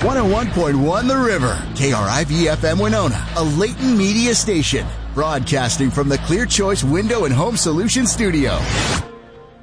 101.1 The River, KRIV-FM Winona, a Leighton Media station, broadcasting from the Clear Choice Window and Home Solutions studio.